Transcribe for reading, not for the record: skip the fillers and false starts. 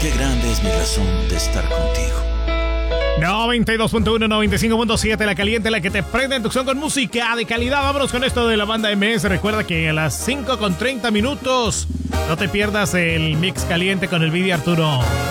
Qué grande es mi razón de estar contigo. 92.1, 95.7, la caliente, la que te prende en tu con música de calidad. Vámonos con esto de la banda MS. Recuerda que a las 5:30 no te pierdas el mix caliente con el Vidi Arturo.